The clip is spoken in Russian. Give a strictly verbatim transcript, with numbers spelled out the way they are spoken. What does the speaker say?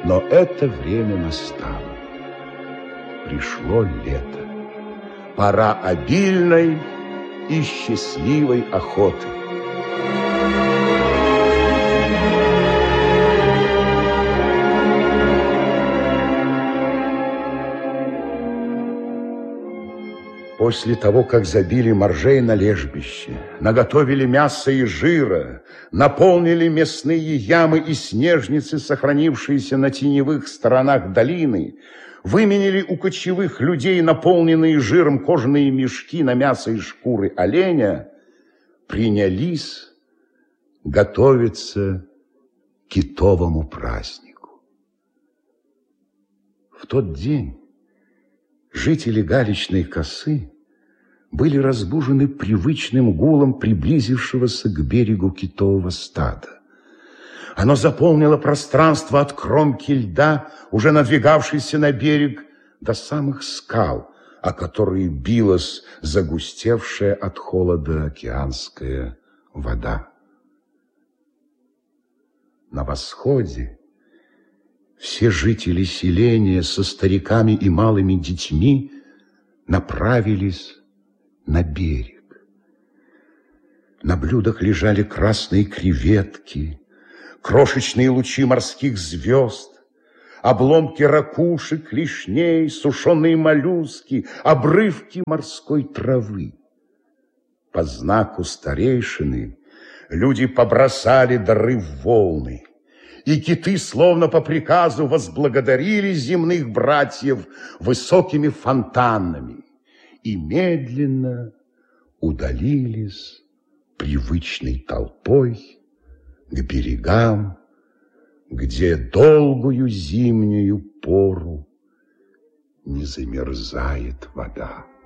Но это время настало. Пришло лето. Пора обильной и счастливой охоты. После того, как забили моржей на лежбище, наготовили мясо и жира, наполнили мясные ямы и снежницы, сохранившиеся на теневых сторонах долины, выменили у кочевых людей наполненные жиром кожаные мешки на мясо и шкуры оленя, принялись готовиться к китовому празднику. В тот день жители Галичной косы были разбужены привычным гулом приблизившегося к берегу китового стада. Оно заполнило пространство от кромки льда, уже надвигавшейся на берег, до самых скал, о которые билась загустевшая от холода океанская вода. На восходе все жители селения со стариками и малыми детьми направились на берег. На блюдах лежали красные креветки, крошечные лучи морских звезд, обломки ракушек, лишней, сушеные моллюски, обрывки морской травы. По знаку старейшины люди побросали дары в волны, и киты, словно по приказу, возблагодарили земных братьев высокими фонтанами и медленно удалились привычной толпой к берегам, где долгую зимнюю пору не замерзает вода.